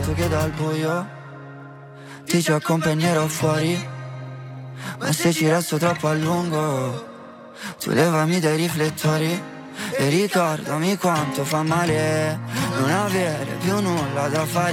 ragazzo che dal buio ti ci accompagnerò fuori, ma se ci resto troppo a lungo tu levami dai riflettori e ricordami quanto fa male non avere più nulla da fare.